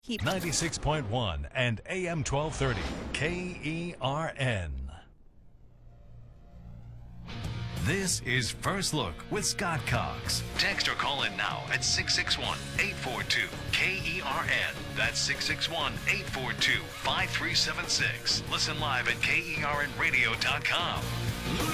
Keep 96.1 and AM 1230 KERN. This is First Look with Scott Cox. Text or call in now at 661-842-KERN. That's 661-842-5376. Listen live at KERNradio.com.